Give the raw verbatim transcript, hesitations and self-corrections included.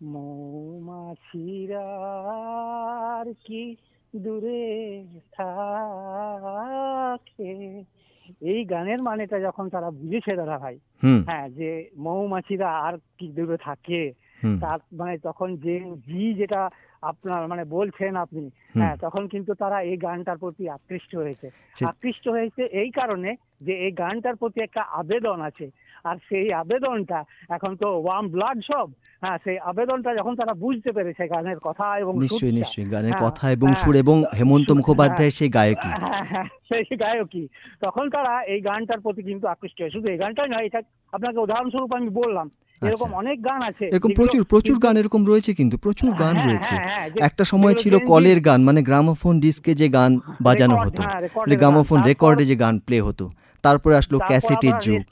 মৌমাছিরা আর কি দূরে থাকে। এই গানের মানেটা যখন তারা বুঝেছে দাদা ভাই, হুম হ্যাঁ, যে মৌমাছিরা আর কি দূরে থাকে, হুম তার মানে তখন যে জি যেটা আপনার মানে বলছেন আপনি, হুম হ্যাঁ, তখন কিন্তু তারা এই গানটার প্রতি আকৃষ্ট হয়েছে। সে আকৃষ্ট হয়েছে এই কারণে যে এই গানটার প্রতি একটা আবেদন আছে। আর সেই আবেদনটা এখন তো ওয়ার্ম ব্লাড সব, হ্যাঁ, সেই আবেদনটা যখন তারা বুঝতে পেরেছে গানের কথা এবং নিশ্চয়ই সুরটা, নিশ্চয়ই গানের হ্যাঁ, কথা এবং হ্যাঁ, সুর এবং তো হেমন্ত সু- হ্যাঁ, মুখোপাধ্যায়ের সেই গায়কী। হ্যাঁ, হ্যাঁ, সেই গায়কই, তখন তারা এই গানটার প্রতি কিন্তু আকৃষ্ট হয়। শুধু এই গানটাই নয়, এটা আপনাকে উদাহরণস্বরূপ আমি বললাম, এরকম আচ্ছা, অনেক গান আছে এরকম যেগুলো প্রচুর প্রচুর কিন্তু, গান এরকম রয়েছে, কিন্তু প্রচুর গান হ্যাঁ রয়েছে। হ্যাঁ হ্যাঁ, যে একটা সময় যেগুলো ছিল গেঞ্জি কলের গান, মানে গ্রামোফোন ডিস্কে যে গান বাজানো রেকর্ড, হতো, হ্যাঁ, রেকর্ডের গান, গ্রামোফোন তারপর রেকর্ডে যে গান প্লে হতো, তারপরে আসলো তারপর ক্যাসেটের আবার যুগ।